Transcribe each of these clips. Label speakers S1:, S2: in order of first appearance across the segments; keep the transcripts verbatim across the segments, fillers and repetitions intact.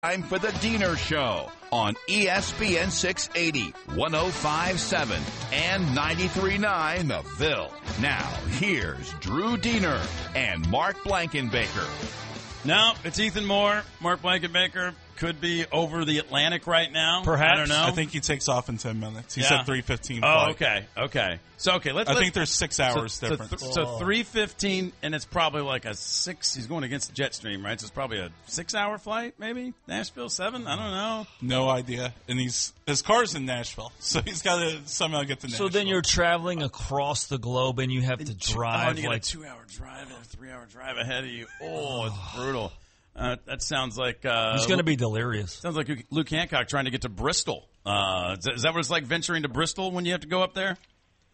S1: Time for the Diener Show on E S P N six eighty, one oh five point seven, and ninety-three point nine The Ville. Now, here's Drew Diener and Mark Blankenbaker.
S2: No, it's Ethan Moore. Mark Blankenbaker could be over the Atlantic right now.
S3: Perhaps.
S2: I don't know.
S3: I think he takes off in ten minutes. He
S2: Yeah.
S3: said three fifteen.
S2: Oh, okay, okay. So, okay, let's.
S3: I
S2: let's,
S3: think there's six hours
S2: so,
S3: difference.
S2: So, th- so three fifteen, and it's probably like a six. He's going against the jet stream, right? So it's probably a six-hour flight, maybe Nashville seven. I don't know.
S3: No idea. And he's his car's in Nashville, so he's got to somehow get to Nashville.
S4: So then you're traveling across the globe, and you have to drive
S2: oh, and you
S4: like
S2: got a two-hour drive and a three-hour drive ahead of you. Oh, it's brutal. Uh, that sounds like uh,
S4: he's going to be delirious.
S2: Sounds like Luke Hancock trying to get to Bristol. Uh, is, that, is that what it's like venturing to Bristol when you have to go up there?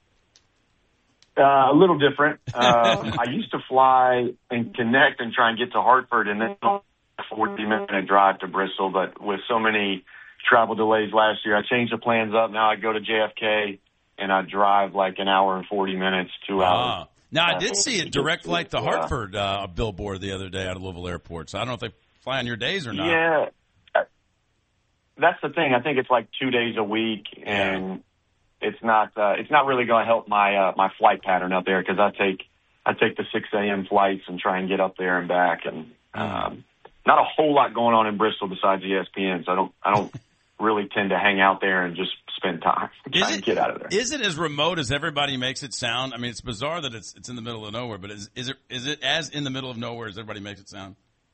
S5: Uh, a little different. Um, I used to fly and connect and try and get to Hartford, and then a forty-minute drive to Bristol. But with so many travel delays last year, I changed the plans up. Now I go to J F K, and I drive like an hour and forty minutes, two hours.
S2: Ah. Now, I did see a direct flight to
S5: Yeah.
S2: Hartford uh, billboard the other day out of Louisville Airport. So I don't know if they fly on your days or not.
S5: Yeah, that's the thing. I think it's like two days a week, and it's not uh, it's not really going to help my uh, my flight pattern up there because I take I take the six a.m. flights and try and get up there and back, and um, not a whole lot going on in Bristol besides E S P N. So I don't I don't really tend to hang out there and just spend time trying
S2: Is it,
S5: to get out of there.
S2: Is it as remote as everybody makes it sound? I mean, it's bizarre that it's it's in the middle of nowhere, but is, is it is it as in the middle of nowhere as everybody makes it sound?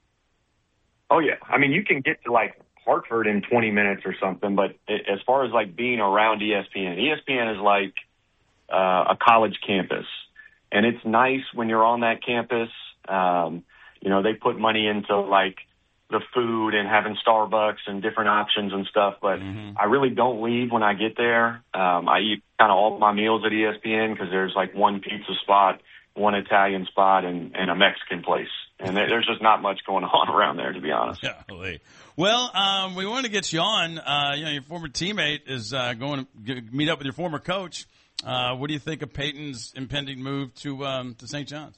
S5: Oh yeah, I mean you can get to like Hartford in twenty minutes or something, but it, as far as like being around E S P N, E S P N is like uh, a college campus, and it's nice when you're on that campus. Um, you know, they put money into like the food and having Starbucks and different options and stuff, but mm-hmm. I really don't leave when I get there. Um, I eat kind of all my meals at E S P N because there's like one pizza spot, one Italian spot, and, and a Mexican place. And there, there's just not much going on around there, to be honest.
S2: Yeah. Well, um, we wanted to get you on. Uh, you know, your former teammate is uh, going to g- meet up with your former coach. Uh, what do you think of Peyton's impending move to um, to Saint John's?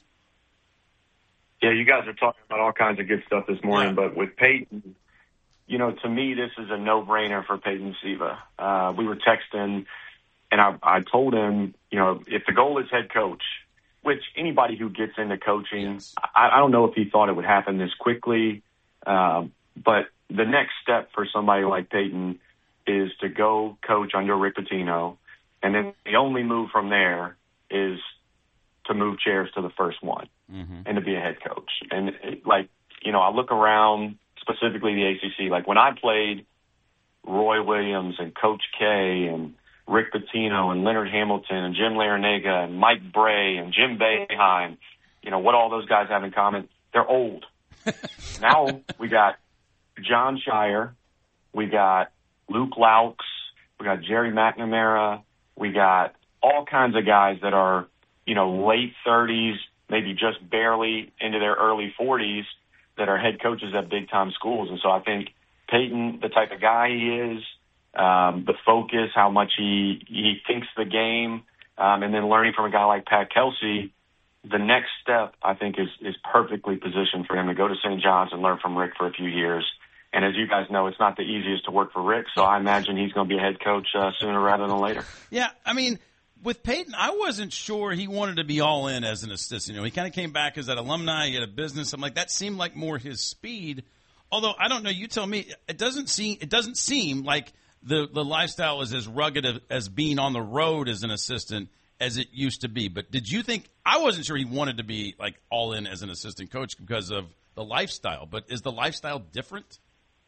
S5: Yeah, you guys are talking about all kinds of good stuff this morning,
S2: Yeah.
S5: but with Peyton, you know, to me, this is a no-brainer for Peyton Siva. Uh, we were texting, and I, I told him, you know, if the goal is head coach, which anybody who gets into coaching,
S2: Yes.
S5: I, I don't know if he thought it would happen this quickly, um, but the next step for somebody like Peyton is to go coach under Rick Pitino, and then the only move from there is to move chairs to the first one mm-hmm. and to be a head coach. And it, like, you know, I look around specifically the A C C, like when I played Roy Williams and Coach K and Rick Pitino and Leonard Hamilton and Jim Larinaga and Mike Bray and Jim Boeheim, you know, what all those guys have in common? They're old. Now we got John Shire, we got Luke Laux, we got Jerry McNamara, we got all kinds of guys that are, you know, late thirties, maybe just barely into their early forties that are head coaches at big-time schools. And so I think Peyton, the type of guy he is, um, the focus, how much he, he thinks the game, um, and then learning from a guy like Pat Kelsey, the next step, I think, is, is perfectly positioned for him to go to Saint John's and learn from Rick for a few years. And as you guys know, it's not the easiest to work for Rick, so I imagine he's going to be a head coach uh, sooner rather than later.
S2: Yeah, I mean, with Peyton, I wasn't sure he wanted to be all in as an assistant. You know, he kind of came back as that alumni. He had a business. I'm like, that seemed like more his speed. Although I don't know, you tell me. It doesn't seem. It doesn't seem like the the lifestyle is as rugged as, as being on the road as an assistant as it used to be. But did you think? I wasn't sure he wanted to be like all in as an assistant coach because of the lifestyle. But is the lifestyle different?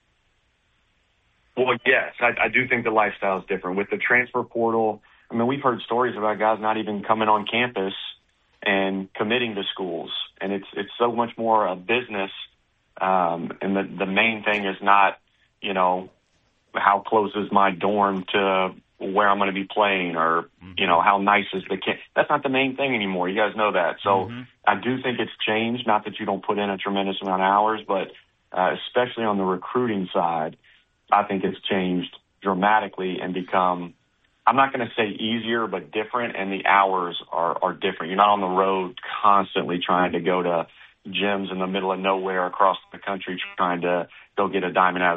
S5: Well, yes, I, I do think the lifestyle is different with the transfer portal. I mean, we've heard stories about guys not even coming on campus and committing to schools, and it's it's so much more a business. Um, and the the main thing is not, you know, how close is my dorm to where I'm going to be playing, or mm-hmm. you know, how nice is the camp. That's not the main thing anymore. You guys know that. So mm-hmm. I do think it's changed. Not that you don't put in a tremendous amount of hours, but uh, especially on the recruiting side, I think it's changed dramatically and become, I'm not going to say easier, but different, and the hours are, are different. You're not on the road constantly trying to go to gyms in the middle of nowhere across the country trying to go get a diamond out of